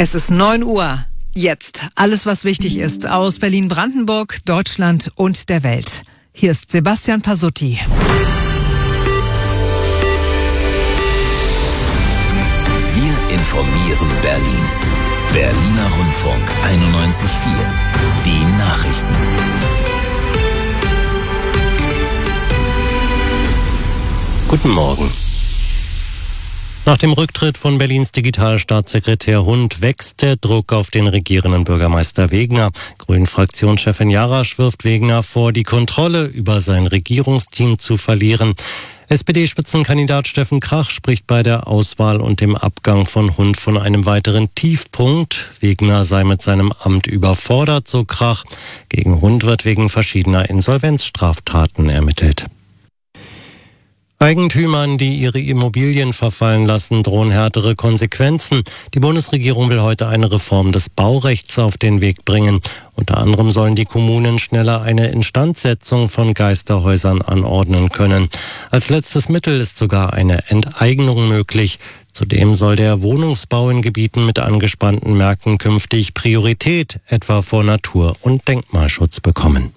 Es ist 9 Uhr. Jetzt alles, was wichtig ist aus Berlin-Brandenburg, Deutschland und der Welt. Hier ist Sebastian Pasutti. Wir informieren Berlin. Berliner Rundfunk 91.4. Die Nachrichten. Guten Morgen. Nach dem Rücktritt von Berlins Digitalstaatssekretär Hund wächst der Druck auf den regierenden Bürgermeister Wegner. Grünen-Fraktionschefin Jarasch wirft Wegner vor, die Kontrolle über sein Regierungsteam zu verlieren. SPD-Spitzenkandidat Steffen Krach spricht bei der Auswahl und dem Abgang von Hund von einem weiteren Tiefpunkt. Wegner sei mit seinem Amt überfordert, so Krach. Gegen Hund wird wegen verschiedener Insolvenzstraftaten ermittelt. Eigentümern, die ihre Immobilien verfallen lassen, drohen härtere Konsequenzen. Die Bundesregierung will heute eine Reform des Baurechts auf den Weg bringen. Unter anderem sollen die Kommunen schneller eine Instandsetzung von Geisterhäusern anordnen können. Als letztes Mittel ist sogar eine Enteignung möglich. Zudem soll der Wohnungsbau in Gebieten mit angespannten Märkten künftig Priorität, etwa vor Natur- und Denkmalschutz bekommen.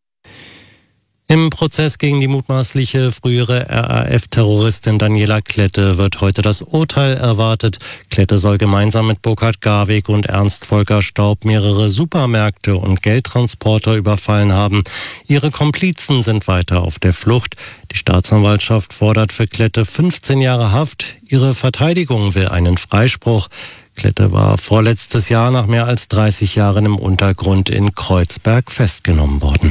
Im Prozess gegen die mutmaßliche frühere RAF-Terroristin Daniela Klette wird heute das Urteil erwartet. Klette soll gemeinsam mit Burkhard Garwig und Ernst Volker Staub mehrere Supermärkte und Geldtransporter überfallen haben. Ihre Komplizen sind weiter auf der Flucht. Die Staatsanwaltschaft fordert für Klette 15 Jahre Haft. Ihre Verteidigung will einen Freispruch. Klette war vorletztes Jahr nach mehr als 30 Jahren im Untergrund in Kreuzberg festgenommen worden.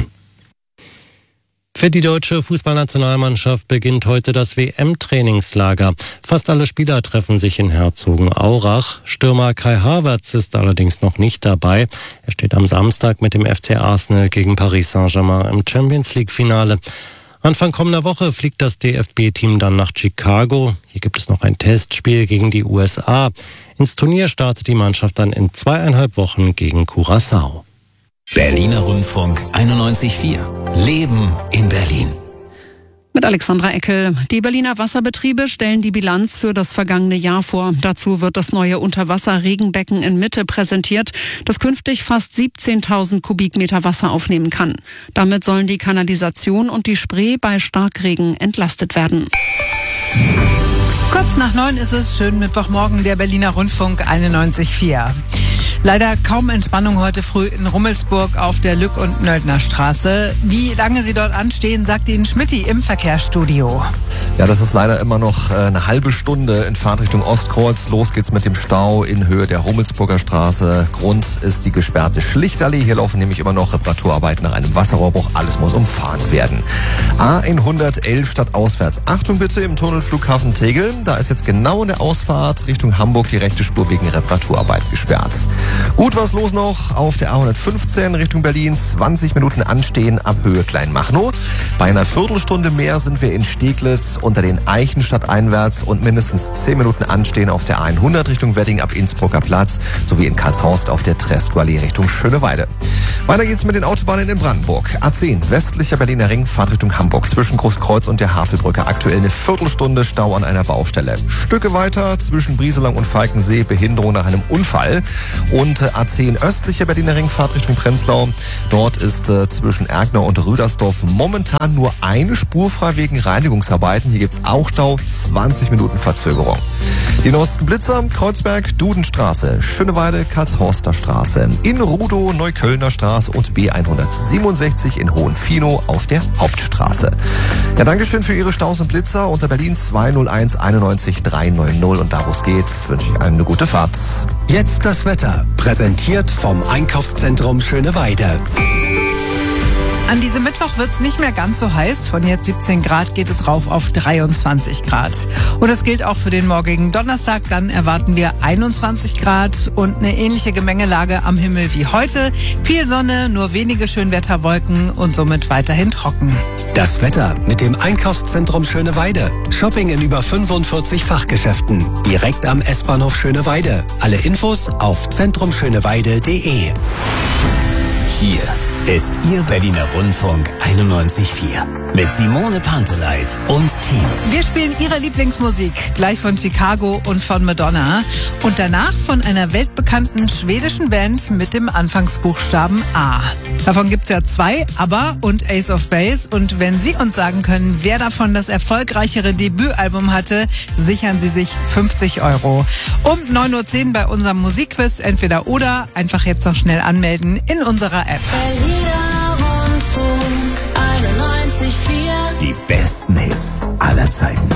Für die deutsche Fußballnationalmannschaft beginnt heute das WM-Trainingslager. Fast alle Spieler treffen sich in Herzogenaurach. Stürmer Kai Havertz ist allerdings noch nicht dabei. Er steht am Samstag mit dem FC Arsenal gegen Paris Saint-Germain im Champions-League-Finale. Anfang kommender Woche fliegt das DFB-Team dann nach Chicago. Hier gibt es noch ein Testspiel gegen die USA. Ins Turnier startet die Mannschaft dann in 2,5 Wochen gegen Curaçao. Berliner Rundfunk 91.4. Leben in Berlin. Mit Alexandra Eckel. Die Berliner Wasserbetriebe stellen die Bilanz für das vergangene Jahr vor. Dazu wird das neue Unterwasser-Regenbecken in Mitte präsentiert, das künftig fast 17.000 Kubikmeter Wasser aufnehmen kann. Damit sollen die Kanalisation und die Spree bei Starkregen entlastet werden. Kurz nach 9 ist es. Schönen Mittwochmorgen, der Berliner Rundfunk 91.4. Leider kaum Entspannung heute früh in Rummelsburg auf der Lück- und Nöldner Straße. Wie lange Sie dort anstehen, sagt Ihnen Schmitty im Verkehrsstudio. Ja, das ist leider immer noch eine halbe Stunde in Fahrtrichtung Ostkreuz. Los geht's mit dem Stau in Höhe der Rummelsburger Straße. Grund ist die gesperrte Schlichtallee. Hier laufen nämlich immer noch Reparaturarbeiten nach einem Wasserrohrbruch. Alles muss umfahren werden. A111 stadtauswärts. Achtung bitte im Tunnel Flughafen Tegel. Da ist jetzt genau in der Ausfahrt Richtung Hamburg die rechte Spur wegen Reparaturarbeit gesperrt. Gut, was los noch auf der A115 Richtung Berlin. 20 Minuten anstehen ab Höhe Kleinmachnow. Bei einer Viertelstunde mehr sind wir in Steglitz unter den Eichen stadteinwärts und mindestens 10 Minuten anstehen auf der A100 Richtung Wedding ab Innsbrucker Platz sowie in Karlshorst auf der Tresco-Allee Richtung Schöneweide. Weiter geht's mit den Autobahnen in Brandenburg. A10 westlicher Berliner Ring, Fahrtrichtung Hamburg zwischen Großkreuz und der Havelbrücke. Aktuell eine Viertelstunde Stau an einer Baustelle. Stücke weiter zwischen Brieselang und Falkensee Behinderung nach einem Unfall. Und A10 östlicher Berliner Ring, Fahrtrichtung Prenzlau. Dort ist zwischen Erkner und Rüdersdorf momentan nur eine Spur frei wegen Reinigungsarbeiten. Hier gibt's auch Stau, 20 Minuten Verzögerung. Die neuesten Blitzer, Kreuzberg, Dudenstraße, Schöneweide, Karlshorster Straße, in Rudow, Neuköllner Straße und B167 in Hohenfinow auf der Hauptstraße. Ja, Dankeschön für Ihre Staus und Blitzer unter Berlin 201 91 390. Und da, wo es geht, wünsche ich eine gute Fahrt. Jetzt das Wetter, präsentiert vom Einkaufszentrum Schöneweide. An diesem Mittwoch wird es nicht mehr ganz so heiß. Von jetzt 17 Grad geht es rauf auf 23 Grad. Und das gilt auch für den morgigen Donnerstag. Dann erwarten wir 21 Grad und eine ähnliche Gemengelage am Himmel wie heute. Viel Sonne, nur wenige Schönwetterwolken und somit weiterhin trocken. Das Wetter mit dem Einkaufszentrum Schöneweide. Shopping in über 45 Fachgeschäften. Direkt am S-Bahnhof Schöneweide. Alle Infos auf zentrumschöneweide.de. Hier ist Ihr Berliner Rundfunk 91.4 mit Simone Panteleit und Team. Wir spielen Ihre Lieblingsmusik, gleich von Chicago und von Madonna und danach von einer weltbekannten schwedischen Band mit dem Anfangsbuchstaben A. Davon gibt's ja 2, ABBA und Ace of Base, und wenn Sie uns sagen können, wer davon das erfolgreichere Debütalbum hatte, sichern Sie sich 50 €. Um 9:10 Uhr bei unserem Musikquiz, entweder oder, einfach jetzt noch schnell anmelden in unserer App. Berliner Rundfunk 91.4. Die besten Hits aller Zeiten.